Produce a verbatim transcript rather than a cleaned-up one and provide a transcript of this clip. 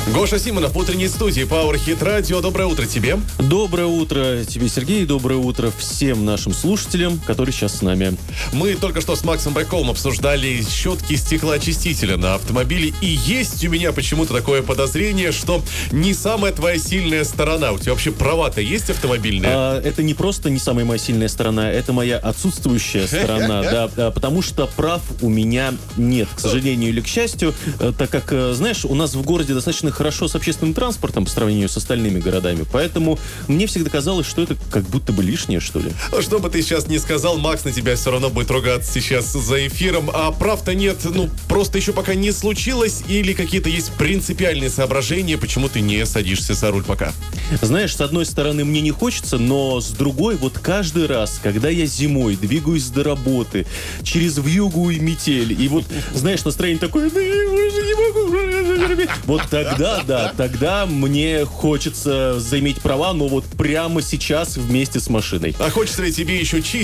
Гоша Симонов в утренней студии Power Hit Radio. Доброе утро тебе. Доброе утро тебе, Сергей. Доброе утро всем нашим слушателям, которые сейчас с нами. Мы только что с Максом Байковым обсуждали щетки стеклоочистителя на автомобиле. И есть у меня почему-то такое подозрение, что не самая твоя сильная сторона. У тебя вообще права-то есть автомобильные? А, это не просто не самая моя сильная сторона, это моя отсутствующая сторона, да, потому что прав у меня нет, к сожалению или к счастью, так как, знаешь, у нас в городе достаточно хорошо с общественным транспортом по сравнению с остальными городами, поэтому мне всегда казалось, что это как будто бы лишнее, что ли. Что бы ты сейчас ни сказал, Макс на тебя все равно будет ругаться сейчас за эфиром, а прав-то нет, ну, просто еще пока не случилось, или какие-то есть принципиальные соображения, почему ты не садишься за руль пока? Знаешь, с одной стороны, мне не хочется, но с другой, вот каждый раз, когда я зимой двигаюсь до работы, через вьюгу и метель, и вот, знаешь, настроение такое, да я уже не могу, вот тогда, да, тогда мне хочется заиметь права, но вот прямо сейчас вместе с машиной. А хочется ли тебе еще чистить